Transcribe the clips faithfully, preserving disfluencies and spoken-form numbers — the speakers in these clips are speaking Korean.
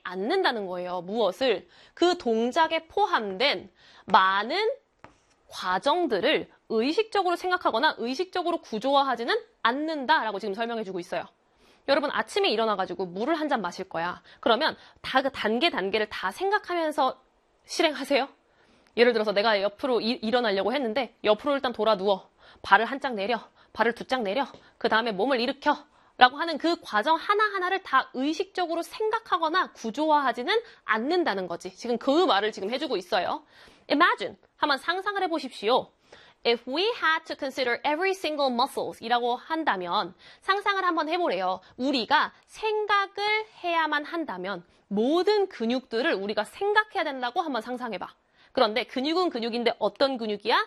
않는다는 거예요. 무엇을? 그 동작에 포함된 많은 과정들을 의식적으로 생각하거나 의식적으로 구조화하지는 않는다라고 지금 설명해주고 있어요. 여러분 아침에 일어나가지고 물을 한 잔 마실 거야. 그러면 다 그 단계 단계를 다 생각하면서 실행하세요? 예를 들어서 내가 옆으로 이, 일어나려고 했는데 옆으로 일단 돌아 누워. 발을 한 짝 내려. 발을 두 짝 내려. 그 다음에 몸을 일으켜. 라고 하는 그 과정 하나하나를 다 의식적으로 생각하거나 구조화하지는 않는다는 거지. 지금 그 말을 지금 해주고 있어요. Imagine. 한번 상상을 해보십시오. If we had to consider every single muscles 이라고 한다면 상상을 한번 해보래요. 우리가 생각을 해야만 한다면 모든 근육들을 우리가 생각해야 된다고 한번 상상해봐. 그런데 근육은 근육인데 어떤 근육이야?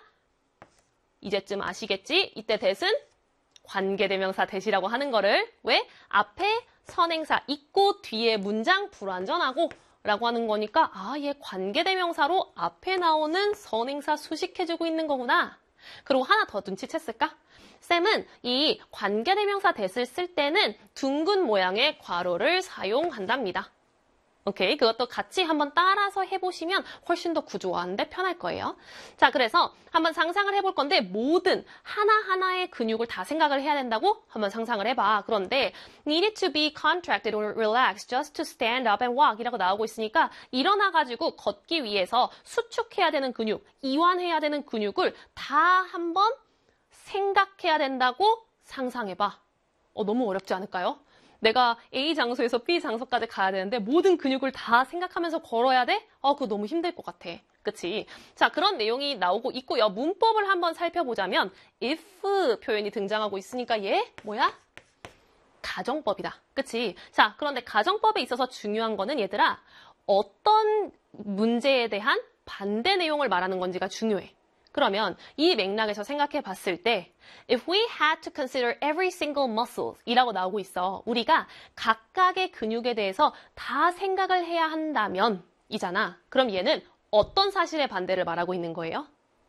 이제쯤 아시겠지? 이때 대신 관계대명사 대시라고 하는 거를 왜? 앞에 선행사 있고 뒤에 문장 불완전하고 라고 하는 거니까 아, 얘 관계대명사로 앞에 나오는 선행사 수식해주고 있는 거구나. 그리고 하나 더 눈치챘을까? 쌤은 이 관계대명사 대시를 쓸 때는 둥근 모양의 괄호를 사용한답니다. 오케이, 그것도 같이 한번 따라서 해보시면 훨씬 더 구조화하는데 편할 거예요. 자, 그래서 한번 상상을 해볼 건데 모든 하나하나의 근육을 다 생각을 해야 된다고 한번 상상을 해봐. 그런데 needed to be contracted or relaxed just to stand up and walk 이라고 나오고 있으니까 일어나가지고 걷기 위해서 수축해야 되는 근육, 이완해야 되는 근육을 다 한번 생각해야 된다고 상상해봐. 어, 너무 어렵지 않을까요? 내가 A 장소에서 B 장소까지 가야 되는데 모든 근육을 다 생각하면서 걸어야 돼? 어, 그거 너무 힘들 것 같아. 그치? 자, 그런 내용이 나오고 있고요. 문법을 한번 살펴보자면 if 표현이 등장하고 있으니까 얘 뭐야? 가정법이다. 그치? 자, 그런데 가정법에 있어서 중요한 거는 얘들아 어떤 문제에 대한 반대 내용을 말하는 건지가 중요해. 그러면 이 맥락에서 생각해 봤을 때 If we had to consider every single muscle 이라고 나오고 있어. 우리가 각각의 근육에 대해서 다 생각을 해야 한다면 이잖아. 그럼 얘는 어떤 사실의 반대를 말하고 있는 거예요?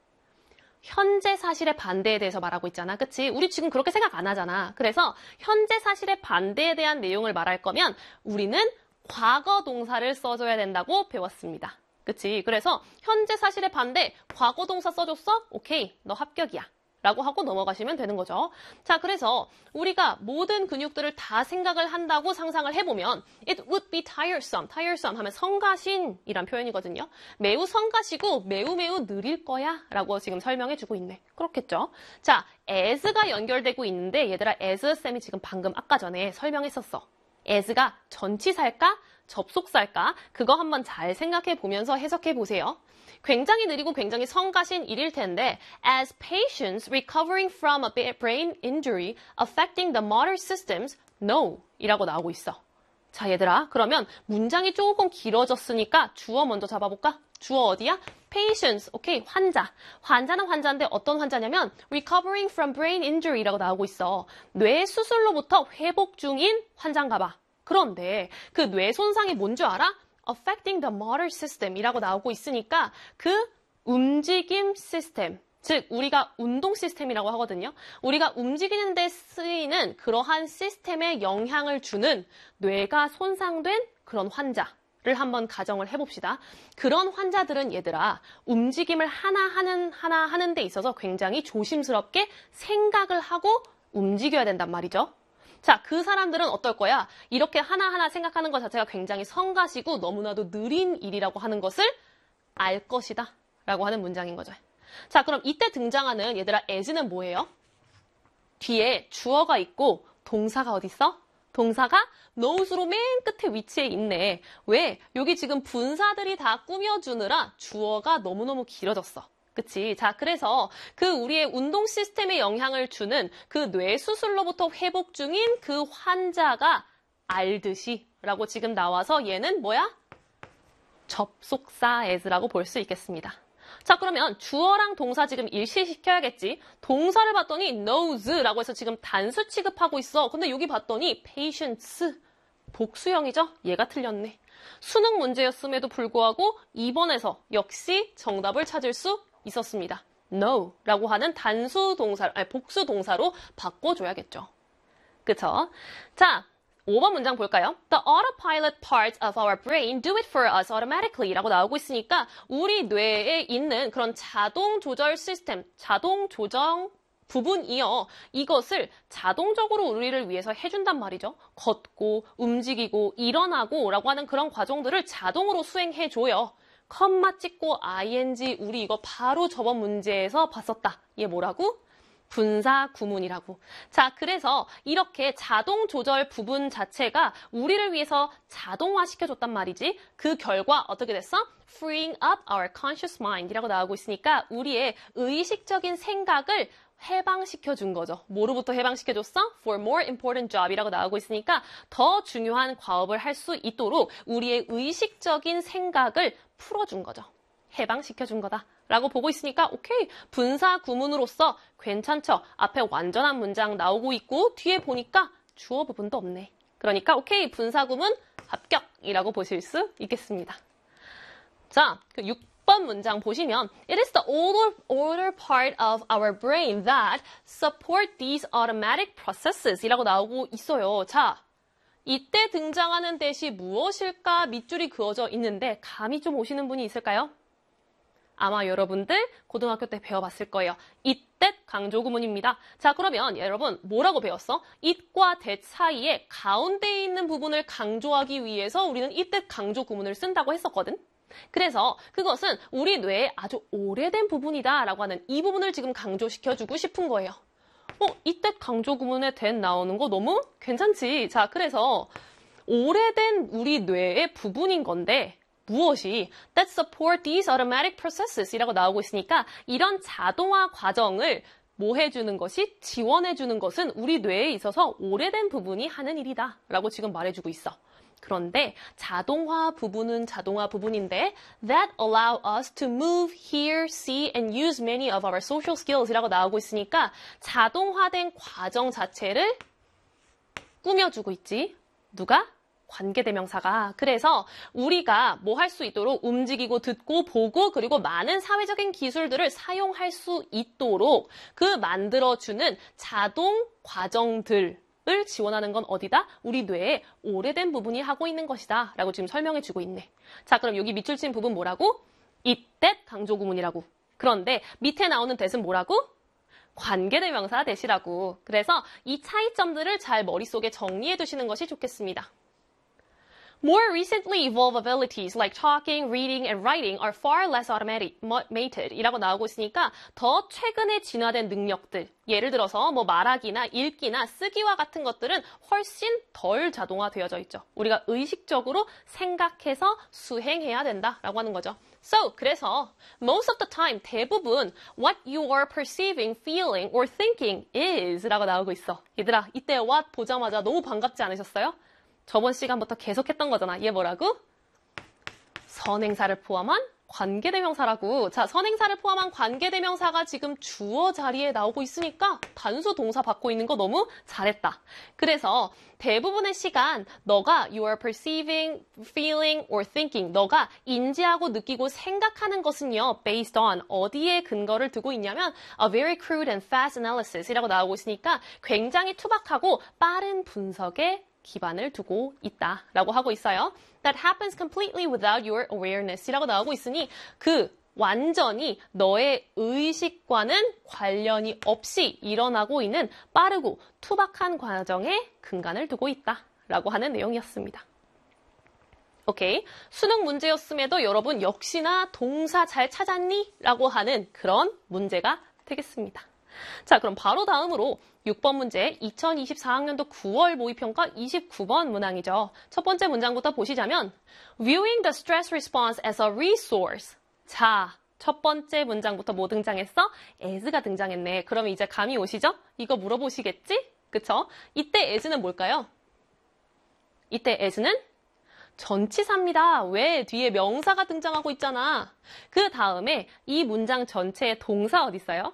현재 사실의 반대에 대해서 말하고 있잖아. 그치? 우리 지금 그렇게 생각 안 하잖아. 그래서 현재 사실의 반대에 대한 내용을 말할 거면 우리는 과거 동사를 써줘야 된다고 배웠습니다. 그치? 그래서 현재 사실의 반대, 과거 동사 써줬어? 오케이, 너 합격이야. 라고 하고 넘어가시면 되는 거죠. 자, 그래서 우리가 모든 근육들을 다 생각을 한다고 상상을 해보면 It would be tiresome. tiresome 하면 성가신이란 표현이거든요. 매우 성가시고 매우 매우 느릴 거야 라고 지금 설명해주고 있네. 그렇겠죠? 자, as가 연결되고 있는데 얘들아 as 쌤이 지금 방금 아까 전에 설명했었어. as가 전치사일까? 접속사일까? 그거 한번 잘 생각해 보면서 해석해 보세요. 굉장히 느리고 굉장히 성가신 일일 텐데 as patients recovering from a brain injury affecting the motor systems know 이라고 나오고 있어. 자, 얘들아, 그러면 문장이 조금 길어졌으니까 주어 먼저 잡아볼까? 주어 어디야? patients, 오케이, 환자. 환자는 환자인데 어떤 환자냐면 recovering from brain injury라고 나오고 있어. 뇌 수술로부터 회복 중인 환자인가 봐. 그런데 그 뇌 손상이 뭔지 알아? affecting the motor system 이라고 나오고 있으니까 그 움직임 시스템, 즉 우리가 운동 시스템이라고 하거든요. 우리가 움직이는 데 쓰이는 그러한 시스템에 영향을 주는 뇌가 손상된 그런 환자를 한번 가정을 해봅시다. 그런 환자들은 얘들아 움직임을 하나하는 하나 하는 데 있어서 굉장히 조심스럽게 생각을 하고 움직여야 된단 말이죠. 자, 그 사람들은 어떨 거야? 이렇게 하나하나 생각하는 것 자체가 굉장히 성가시고 너무나도 느린 일이라고 하는 것을 알 것이다 라고 하는 문장인 거죠. 자, 그럼 이때 등장하는 얘들아 as는 뭐예요? 뒤에 주어가 있고 동사가 어디 있어? 동사가 knows로 맨 끝에 위치해 있네. 왜? 여기 지금 분사들이 다 꾸며주느라 주어가 너무너무 길어졌어. 그치? 자, 그래서 그 우리의 운동 시스템에 영향을 주는 그 뇌 수술로부터 회복 중인 그 환자가 알듯이 라고 지금 나와서 얘는 뭐야? 접속사 as라고 볼 수 있겠습니다. 자, 그러면 주어랑 동사 지금 일치시켜야겠지. 동사를 봤더니 knows라고 해서 지금 단수 취급하고 있어. 근데 여기 봤더니 patients, 복수형이죠? 얘가 틀렸네. 수능 문제였음에도 불구하고 이 번에서 역시 정답을 찾을 수 있었습니다. know라고 하는 단수 동사, 아니 복수 동사로 바꿔줘야겠죠. 그쵸? 자, 오 번 문장 볼까요? The autopilot parts of our brain do it for us automatically 라고 나오고 있으니까 우리 뇌에 있는 그런 자동 조절 시스템, 자동 조정 부분이요. 이것을 자동적으로 우리를 위해서 해준단 말이죠. 걷고, 움직이고, 일어나고 라고 하는 그런 과정들을 자동으로 수행해줘요. 컴마 찍고 ing 우리 이거 바로 저번 문제에서 봤었다. 얘 뭐라고? 분사 구문이라고. 자, 그래서 이렇게 자동 조절 부분 자체가 우리를 위해서 자동화 시켜줬단 말이지. 그 결과 어떻게 됐어? Freeing up our conscious mind이라고 나오고 있으니까 우리의 의식적인 생각을 해방시켜준 거죠. 뭐로부터 해방시켜줬어? For more important job이라고 나오고 있으니까 더 중요한 과업을 할 수 있도록 우리의 의식적인 생각을 풀어준 거죠. 해방시켜준 거다. 라고 보고 있으니까 오케이, 분사 구문으로서 괜찮죠? 앞에 완전한 문장 나오고 있고 뒤에 보니까 주어 부분도 없네. 그러니까 오케이, 분사 구문 합격이라고 보실 수 있겠습니다. 자, 그 육 번 문장 보시면 It is the older, older part of our brain that support these automatic processes 이라고 나오고 있어요. 자, 이때 등장하는 대시 무엇일까 밑줄이 그어져 있는데 감이 좀 오시는 분이 있을까요? 아마 여러분들 고등학교 때 배워봤을 거예요. it, that 강조 구문입니다. 자, 그러면 여러분 뭐라고 배웠어? it과 that 사이에 가운데에 있는 부분을 강조하기 위해서 우리는 it, that 강조 구문을 쓴다고 했었거든. 그래서 그것은 우리 뇌에 아주 오래된 부분이다 라고 하는 이 부분을 지금 강조시켜주고 싶은 거예요. 어, 이때 강조 구문에 that 나오는 거 너무 괜찮지? 자, 그래서 오래된 우리 뇌의 부분인 건데 무엇이 that support these automatic processes 이라고 나오고 있으니까 이런 자동화 과정을 뭐 해주는 것이 지원해주는 것은 우리 뇌에 있어서 오래된 부분이 하는 일이다 라고 지금 말해주고 있어. 그런데 자동화 부분은 자동화 부분인데 that allow us to move, hear, see, and use many of our social skills 이라고 나오고 있으니까 자동화된 과정 자체를 꾸며주고 있지. 누가? 관계대명사가. 그래서 우리가 뭐 할 수 있도록 움직이고 듣고 보고 그리고 많은 사회적인 기술들을 사용할 수 있도록 그 만들어주는 자동 과정들 을 지원하는 건 어디다? 우리 뇌에 오래된 부분이 하고 있는 것이다 라고 지금 설명해주고 있네. 자, 그럼 여기 밑줄 친 부분 뭐라고? it, that 강조 구문이라고. 그런데 밑에 나오는 that은 뭐라고? 관계대명사 that이라고. 그래서 이 차이점들을 잘 머릿속에 정리해 두시는 것이 좋겠습니다. More recently evolved abilities like talking, reading, and writing are far less automated 이라고 나오고 있으니까 더 최근에 진화된 능력들, 예를 들어서 뭐 말하기나 읽기나 쓰기와 같은 것들은 훨씬 덜 자동화되어져 있죠. 우리가 의식적으로 생각해서 수행해야 된다라고 하는 거죠. So, 그래서 most of the time, 대부분 what you are perceiving, feeling, or thinking is 라고 나오고 있어. 얘들아, 이때 what 보자마자 너무 반갑지 않으셨어요? 저번 시간부터 계속했던 거잖아. 얘 뭐라고? 선행사를 포함한 관계대명사라고. 자, 선행사를 포함한 관계대명사가 지금 주어 자리에 나오고 있으니까 단수 동사 받고 있는 거 너무 잘했다. 그래서 대부분의 시간 너가 you are perceiving, feeling, or thinking 너가 인지하고 느끼고 생각하는 것은요 based on 어디에 근거를 두고 있냐면 a very crude and fast analysis 이라고 나오고 있으니까 굉장히 투박하고 빠른 분석에 기반을 두고 있다라고 하고 있어요. That happens completely without your awareness 이라고 나오고 있으니 그 완전히 너의 의식과는 관련이 없이 일어나고 있는 빠르고 투박한 과정에 근간을 두고 있다라고 하는 내용이었습니다. 오케이. 수능 문제였음에도 여러분 역시나 동사 잘 찾았니? 라고 하는 그런 문제가 되겠습니다. 자, 그럼 바로 다음으로 육 번 문제 이천이십사 학년도 구월 모의평가 이십구 번 문항이죠. 첫 번째 문장부터 보시자면 Viewing the stress response as a resource. 자, 첫 번째 문장부터 뭐 등장했어? as가 등장했네. 그러면 이제 감이 오시죠? 이거 물어보시겠지? 그쵸? 이때 as는 뭘까요? 이때 as는 전치사입니다. 왜? 뒤에 명사가 등장하고 있잖아. 그 다음에 이 문장 전체에 동사 어디 있어요?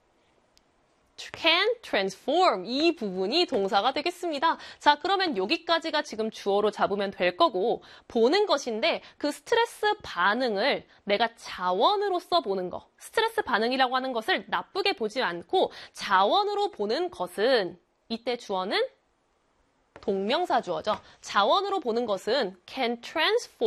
can transform 이 부분이 동사가 되겠습니다. 자, 그러면 여기까지가 지금 주어로 잡으면 될 거고 보는 것인데 그 스트레스 반응을 내가 자원으로서 보는 거. 스트레스 반응이라고 하는 것을 나쁘게 보지 않고 자원으로 보는 것은 이때 주어는 동명사 주어죠. 자원으로 보는 것은 can transform